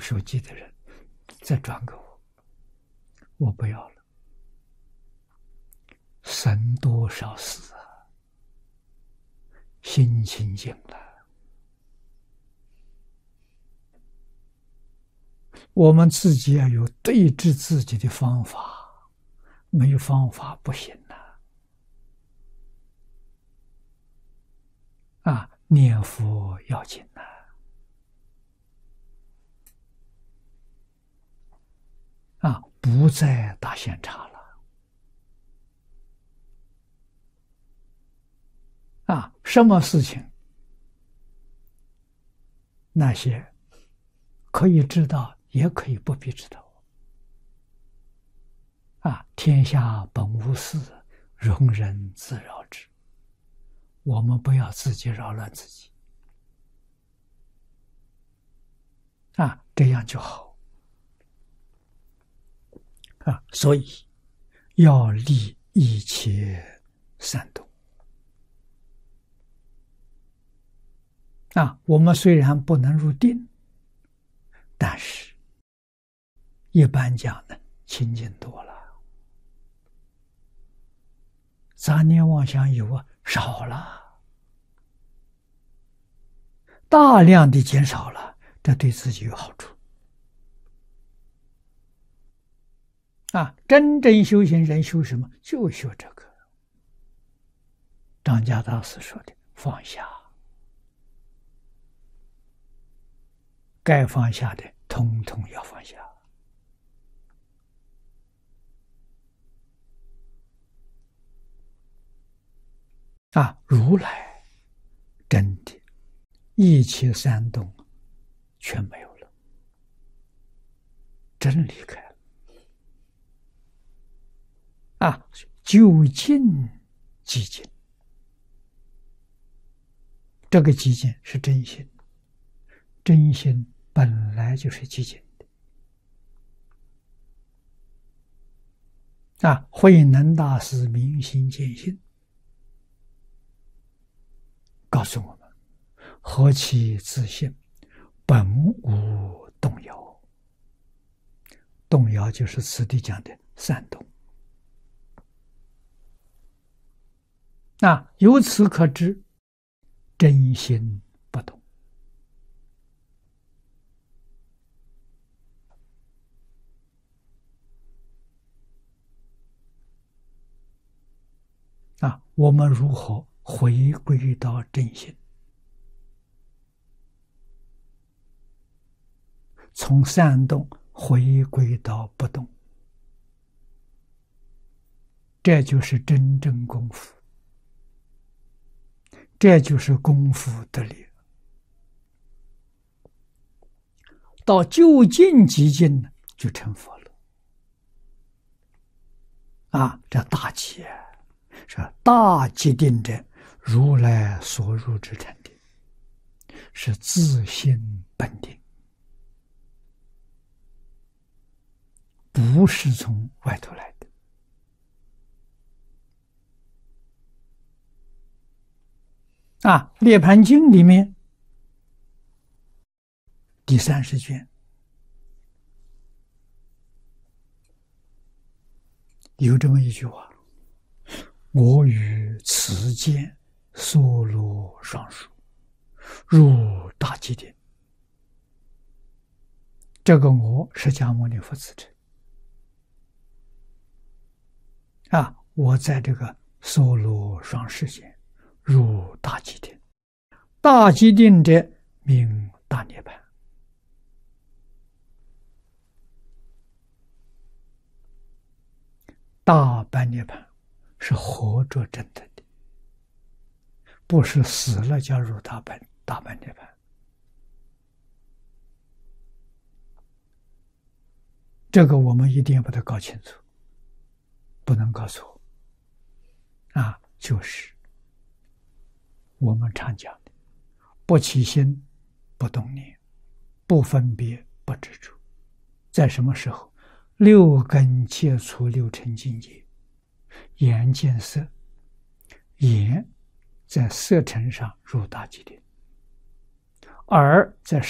手机的人再转给我，我不要了。生多少死啊！心清净了，我们自己要有对治自己的方法，没有方法不行啊！念佛要紧不再打闲岔了什么事情那些可以知道，也可以不必知道天下本无事，庸人自扰之。我们不要自己扰乱自己这样就好所以要立一切善动我们虽然不能入定，但是一般讲呢，清净多了，杂念妄想有少了，大量的减少了，这对自己有好处真正修行人修什么？就修这个。张家大师说的放下，该放下的统统要放下如来真的一切三动全没有了，真离开了究竟寂静，这个寂静是真心，真心本来就是寂静的慧能大师明心见性告诉我们，何其自信，本无动摇。动摇就是此地讲的散动由此可知，真心不动我们如何回归到真心？从散动回归到不动，这就是真正功夫，这就是功夫得力。到究竟极境就成佛了这大极是大极定者，如来所入之禅定，是自性本定，不是从外头来的涅槃经里面第30卷有这么一句话，我与此间梭罗双树，入大极定。这个我释迦牟尼佛自称我在这个梭罗双世间入大极定，大极定者名大涅槃。大般涅槃是活着证得的，不是死了加入大般涅槃。这个我们一定要把它搞清楚，不能搞错就是我们常讲的不起心不动念，不分别不执着。在什么时候？六根接触六尘境界，眼见色，眼在色尘上入大极定，耳在